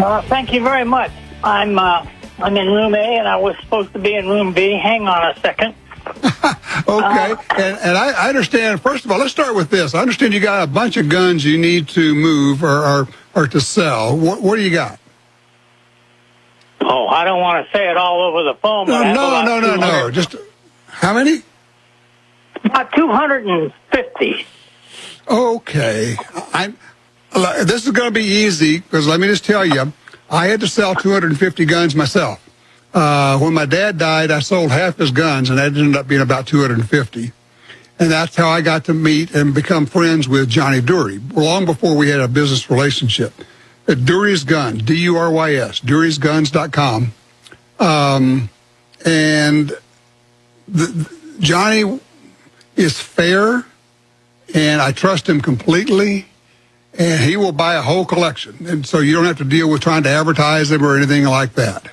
Thank you very much. I'm in room A, and I was supposed to be in room B. Hang on a second. Okay, and I understand. First of all, let's start with this. I understand you got a bunch of guns you need to move or to sell. What do you got? Oh, I don't want to say it all over the phone. But No. Just how many? About 250. Okay, this is going to be easy because let me just tell you, I had to sell 250 guns myself. When my dad died, I sold half his guns, and that ended up being about 250. And that's how I got to meet and become friends with Johnny Dury, long before we had a business relationship. At Dury's Guns, Durys, DurysGuns.com. And Johnny is fair, and I trust him completely, and he will buy a whole collection. And so you don't have to deal with trying to advertise him or anything like that.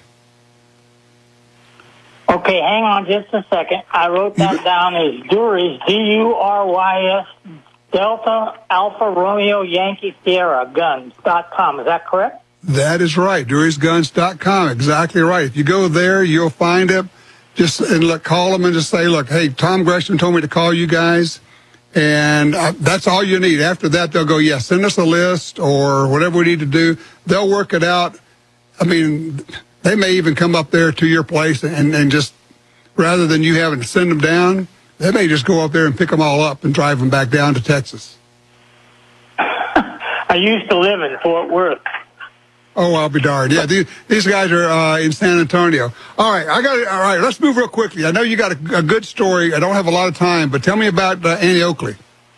Okay, hang on just a second. I wrote that down as Durys, Durys, Delta Alpha Romeo Yankee Sierra Guns.com. Is that correct? That is right. DurysGuns.com. Exactly right. If you go there, you'll find it. Call them and just say, look, hey, Tom Gresham told me to call you guys. And that's all you need. After that, they'll go, yeah, send us a list or whatever we need to do. They'll work it out. I mean, they may even come up there to your place and just, rather than you having to send them down, they may just go up there and pick them all up and drive them back down to Texas. I used to live in Fort Worth. Oh, I'll be darned. Yeah, these guys are in San Antonio. All right, all right, let's move real quickly. I know you got a good story. I don't have a lot of time, but tell me about Annie Oakley.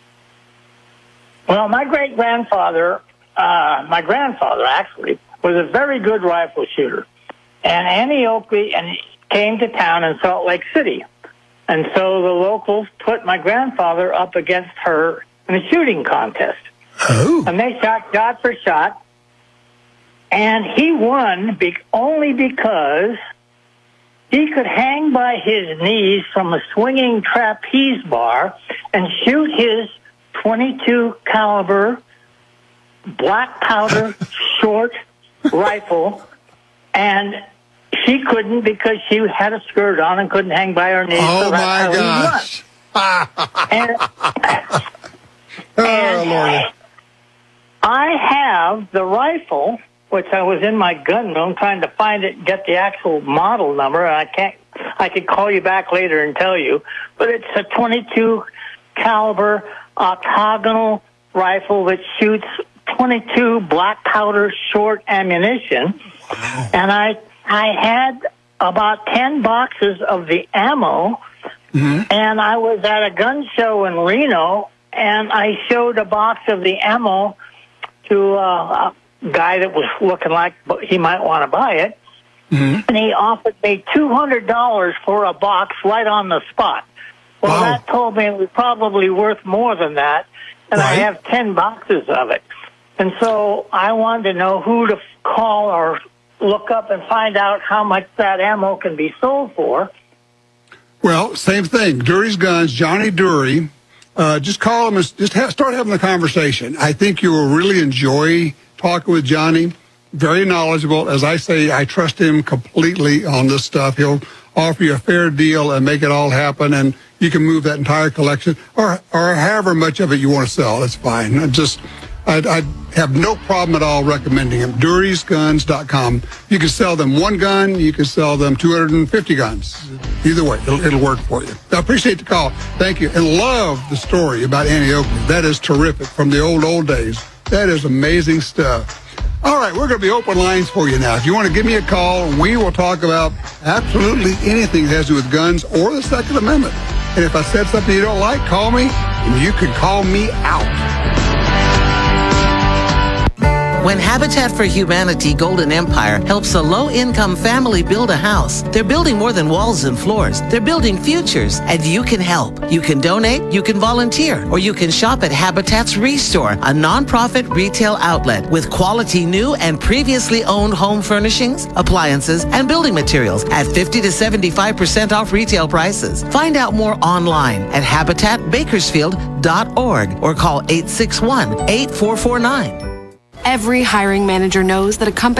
Well, my grandfather actually, was a very good rifle shooter. And Annie Oakley came to town in Salt Lake City. And so the locals put my grandfather up against her in a shooting contest. Oh. And they shot for shot. And he won only because he could hang by his knees from a swinging trapeze bar and shoot his .22 caliber black powder short rifle, and she couldn't because she had a skirt on and couldn't hang by her knees. Oh, so my gosh. And I have the rifle, which I was in my gun room trying to find it and get the actual model number. And I could call you back later and tell you, but it's a .22 caliber octagonal rifle that shoots .22 black powder short ammunition. Wow. And I had about 10 boxes of the ammo, and I was at a gun show in Reno, and I showed a box of the ammo to a guy that was looking like he might want to buy it, and he offered me $200 for a box right on the spot. Well, wow. That told me it was probably worth more than that, and right. I have 10 boxes of it. And so I wanted to know who to call or look up and find out how much that ammo can be sold for. Well, same thing. Dury's Guns, Johnny Dury. Just call him and start having the conversation. I think you will really enjoy talking with Johnny. Very knowledgeable. As I say, I trust him completely on this stuff. He'll offer you a fair deal and make it all happen, and you can move that entire collection or however much of it you want to sell. That's fine. I have no problem at all recommending him. DurysGuns.com. You can sell them one gun. You can sell them 250 guns. Either way, it'll work for you. I appreciate the call. Thank you. And love the story about Annie Oakley. That is terrific from the old days. That is amazing stuff. All right, we're going to be open lines for you now. If you want to give me a call, we will talk about absolutely anything that has to do with guns or the Second Amendment. And if I said something you don't like, call me, and you can call me out. When Habitat for Humanity Golden Empire helps a low-income family build a house, they're building more than walls and floors. They're building futures, and you can help. You can donate, you can volunteer, or you can shop at Habitat's Restore, a nonprofit retail outlet with quality new and previously owned home furnishings, appliances, and building materials at 50 to 75% off retail prices. Find out more online at habitatbakersfield.org or call 861-8449. Every hiring manager knows that a company